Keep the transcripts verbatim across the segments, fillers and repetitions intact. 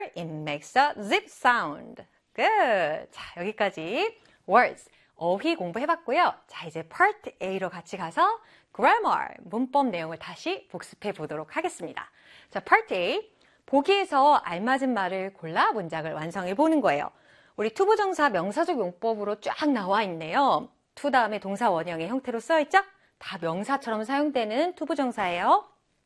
it makes a zip sound. Good. 자, 여기까지 words, 어휘 공부해봤고요. 자, 이제 part A로 같이 가서 grammar, 문법 내용을 다시 복습해 보도록 하겠습니다. 자, part A, 보기에서 알맞은 말을 골라 문장을 완성해 보는 거예요. 우리 투부정사 명사적 용법으로 쫙 나와 있네요. to 다음에 동사 원형의 형태로 써있죠? 다 명사처럼 사용되는 투부정사예요.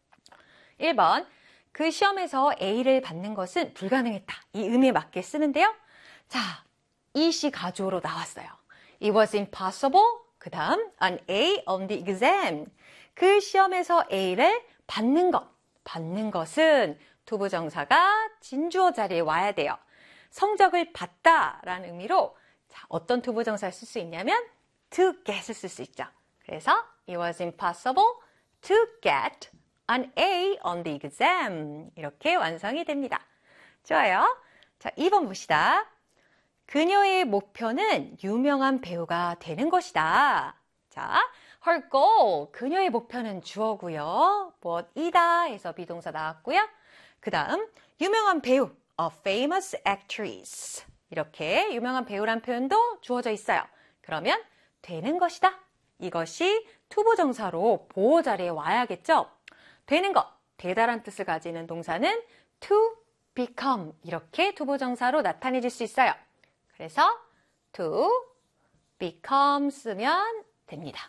일 번, 그 시험에서 A를 받는 것은 불가능했다. 이 의미에 맞게 쓰는데요. 자, 이시 가주어로 나왔어요. It was impossible. 그 다음, an A on the exam. 그 시험에서 A를 받는 것. 받는 것은 투부정사가 진주어 자리에 와야 돼요. 성적을 받다라는 의미로 자, 어떤 투부정사를 쓸 수 있냐면 to get을 쓸 수 있죠. 그래서 it was impossible to get an A on the exam. 이렇게 완성이 됩니다. 좋아요. 자, 이 번 봅시다. 그녀의 목표는 유명한 배우가 되는 것이다. 자, her goal. 그녀의 목표는 주어고요. 뭐이다 해서 비동사 나왔고요. 그 다음 유명한 배우, a famous actress. 이렇게 유명한 배우란 표현도 주어져 있어요. 그러면 되는 것이다. 이것이 투부정사로 보호 자리에 와야겠죠. 되는 것, 되다란 뜻을 가지는 동사는 to become 이렇게 투부정사로 나타내질 수 있어요. 그래서 to become 쓰면 됩니다.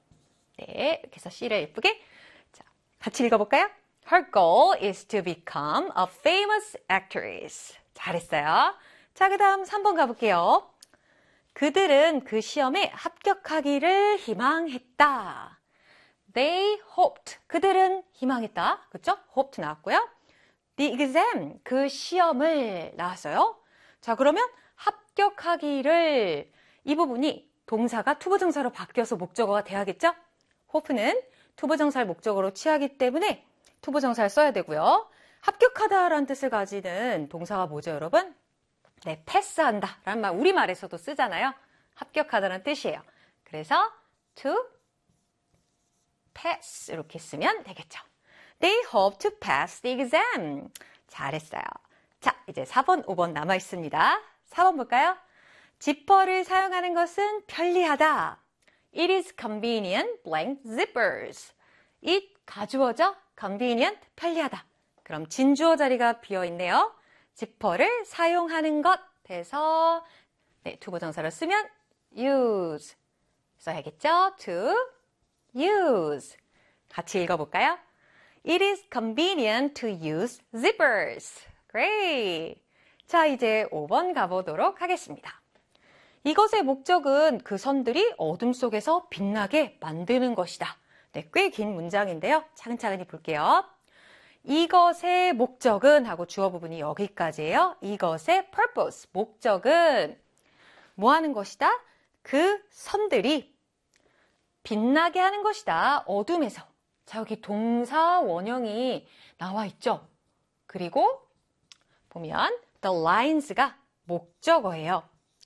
네, 이렇게 해서 C를 예쁘게 자, 같이 읽어볼까요? Her goal is to become a famous actress. 잘했어요. 자, 그 다음 삼 번 가볼게요. 그들은 그 시험에 합격하기를 희망했다. They hoped. 그들은 희망했다. 그쵸? hoped 나왔고요. The exam. 그 시험을 나왔어요. 자, 그러면 합격하기를 이 부분이 동사가 투부정사로 바뀌어서 목적어가 돼야겠죠? hope는 투부정사를 목적어로 취하기 때문에 투부정사를 써야 되고요. 합격하다라는 뜻을 가지는 동사가 뭐죠, 여러분? 네, 패스한다 라는 말 우리말에서도 쓰잖아요. 합격하다는 뜻이에요. 그래서 to pass 이렇게 쓰면 되겠죠. They hope to pass the exam. 잘했어요. 자, 이제 사 번, 오 번 남아 있습니다. 사 번 볼까요? 지퍼를 사용하는 것은 편리하다. It is convenient blank zippers. it 가주어죠? convenient 편리하다. 그럼 진주어 자리가 비어 있네요. 지퍼를 사용하는 것 해서 네, 투부정사를 쓰면 use 써야겠죠? to use. 같이 읽어볼까요? It is convenient to use zippers. Great. 자, 이제 오 번 가보도록 하겠습니다. 이것의 목적은 그 선들이 어둠 속에서 빛나게 만드는 것이다. 네, 꽤 긴 문장인데요. 차근차근히 볼게요. 이것의 목적은 하고 주어 부분이 여기까지예요. 이것의 purpose, 목적은 뭐 하는 것이다? 그 선들이 빛나게 하는 것이다. 어둠에서. 자, 여기 동사 원형이 나와 있죠. 그리고 보면 the lines가 목적어예요.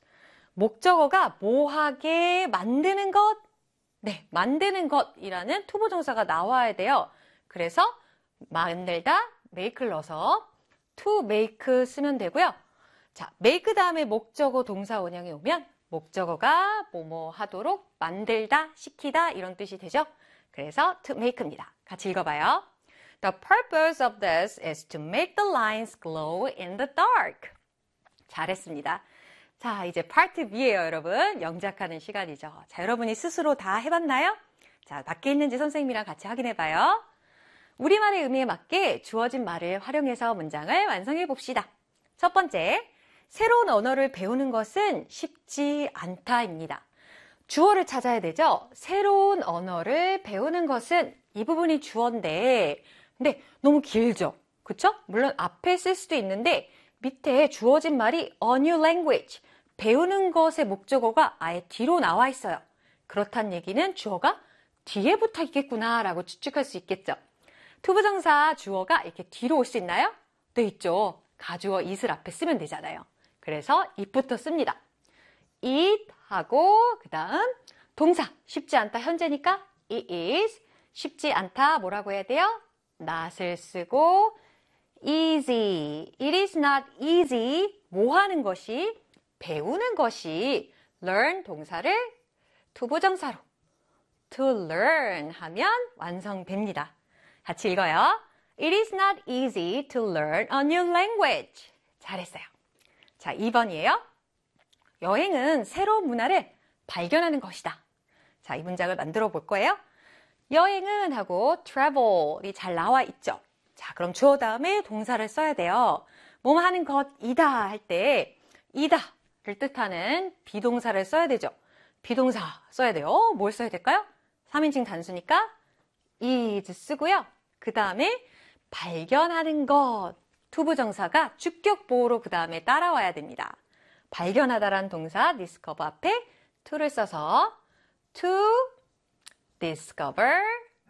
목적어가 뭐하게 만드는 것? 네, 만드는 것이라는 투부정사가 나와야 돼요. 그래서 만들다, make를 넣어서 to make 쓰면 되고요. 자, make 다음에 목적어 동사 원형이 오면 목적어가 뭐뭐 하도록 만들다, 시키다 이런 뜻이 되죠. 그래서 to make입니다. 같이 읽어봐요. The purpose of this is to make the lines glow in the dark. 잘했습니다. 자, 이제 파트 B예요, 여러분. 영작하는 시간이죠. 자, 여러분이 스스로 다 해봤나요? 자, 맞게 있는지 선생님이랑 같이 확인해봐요. 우리말의 의미에 맞게 주어진 말을 활용해서 문장을 완성해 봅시다. 첫 번째, 새로운 언어를 배우는 것은 쉽지 않다입니다. 주어를 찾아야 되죠? 새로운 언어를 배우는 것은 이 부분이 주어인데 근데 너무 길죠? 그쵸? 물론 앞에 쓸 수도 있는데 밑에 주어진 말이 a new language, 배우는 것의 목적어가 아예 뒤로 나와 있어요. 그렇다는 얘기는 주어가 뒤에 붙어 있겠구나 라고 추측할 수 있겠죠. 투부정사 주어가 이렇게 뒤로 올 수 있나요? 네, 있죠. 가주어 it을 앞에 쓰면 되잖아요. 그래서 it부터 씁니다. it 하고 그 다음 동사 쉽지 않다 현재니까 it is 쉽지 않다 뭐라고 해야 돼요? not을 쓰고 easy. It is not easy. 뭐 하는 것이? 배우는 것이. learn 동사를 투부정사로 to learn 하면 완성됩니다. 같이 읽어요. It is not easy to learn a new language. 잘했어요. 자, 이 번이에요. 여행은 새로운 문화를 발견하는 것이다. 자, 이 문장을 만들어 볼 거예요. 여행은 하고 travel이 잘 나와 있죠. 자, 그럼 주어 다음에 동사를 써야 돼요. 뭐 하는 것이다 할 때 이다를 뜻하는 비동사를 써야 되죠. 비동사 써야 돼요. 뭘 써야 될까요? 삼 인칭 단수니까 is 쓰고요. 그 다음에 발견하는 것 투부정사가 주격 보호로 그 다음에 따라와야 됩니다. 발견하다라는 동사 discover 앞에 to를 써서 to discover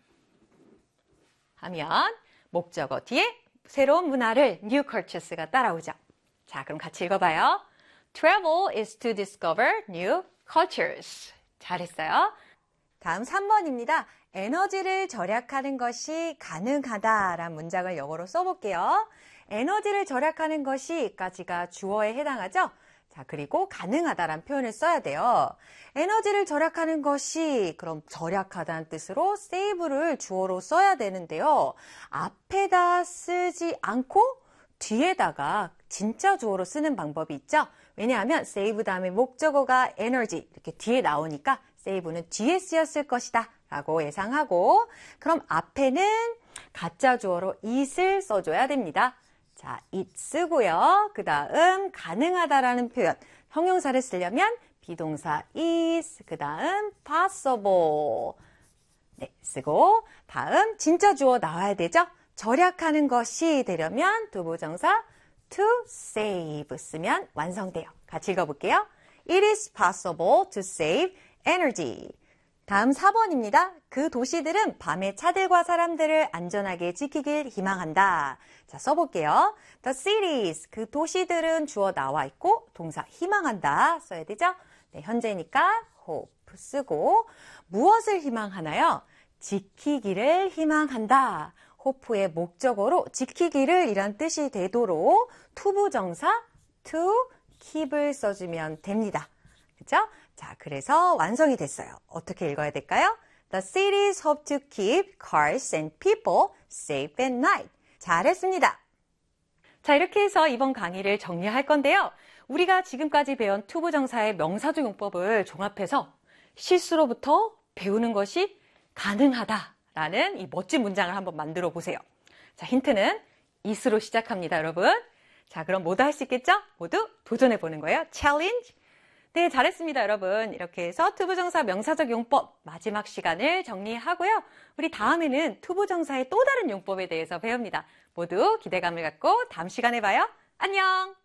하면 목적어 뒤에 새로운 문화를 new cultures가 따라오죠. 자, 그럼 같이 읽어봐요. Travel is to discover new cultures. 잘했어요. 다음 삼 번입니다. 에너지를 절약하는 것이 가능하다라는 문장을 영어로 써볼게요. 에너지를 절약하는 것이까지가 주어에 해당하죠. 자, 그리고 가능하다라는 표현을 써야 돼요. 에너지를 절약하는 것이 그럼 절약하다는 뜻으로 save를 주어로 써야 되는데요. 앞에다 쓰지 않고 뒤에다가 진짜 주어로 쓰는 방법이 있죠. 왜냐하면 save 다음에 목적어가 energy 이렇게 뒤에 나오니까 save는 뒤에 쓰였을 것이다 라고 예상하고 그럼 앞에는 가짜 주어로 it을 써줘야 됩니다. 자, it 쓰고요. 그 다음 가능하다라는 표현 형용사를 쓰려면 비동사 is 그 다음 possible 네, 쓰고 다음 진짜 주어 나와야 되죠. 절약하는 것이 되려면 두부정사 to save 쓰면 완성돼요. 같이 읽어볼게요. It is possible to save energy. 다음 사 번입니다. 그 도시들은 밤에 차들과 사람들을 안전하게 지키길 희망한다. 자, 써볼게요. The cities, 그 도시들은 주어 나와 있고 동사 희망한다 써야 되죠. 네, 현재니까 hope 쓰고 무엇을 희망하나요? 지키기를 희망한다. hope의 목적어로 지키기를 이란 뜻이 되도록 투부정사 to keep을 써주면 됩니다. 그렇죠? 자, 그래서 완성이 됐어요. 어떻게 읽어야 될까요? The cities hope to keep cars and people safe at night. 잘했습니다. 자, 이렇게 해서 이번 강의를 정리할 건데요. 우리가 지금까지 배운 투부정사의 명사조 용법을 종합해서 실수로부터 배우는 것이 가능하다라는 이 멋진 문장을 한번 만들어 보세요. 자, 힌트는 it으로 시작합니다, 여러분. 자, 그럼 모두 할 수 있겠죠? 모두 도전해 보는 거예요. 챌린지. 네, 잘했습니다, 여러분. 이렇게 해서 투부정사 명사적 용법 마지막 시간을 정리하고요. 우리 다음에는 투부정사의 또 다른 용법에 대해서 배웁니다. 모두 기대감을 갖고 다음 시간에 봐요. 안녕!